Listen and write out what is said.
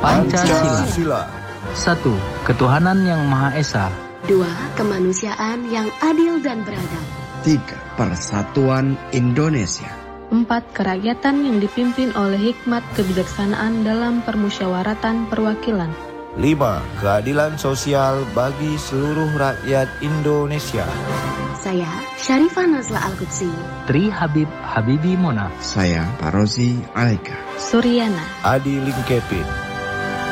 Pancasila. 1. Ketuhanan yang Maha Esa. 2. Kemanusiaan yang adil dan beradab. 3. Persatuan Indonesia. 4. Kerakyatan yang dipimpin oleh hikmat kebijaksanaan dalam permusyawaratan perwakilan. 5. Keadilan sosial bagi seluruh rakyat Indonesia. Saya, Syarifah Nazla Al-Qudsi. Tri Habib Habibi Mona. Saya, Parozi Alaika. Suryana. Adi Lingkepin.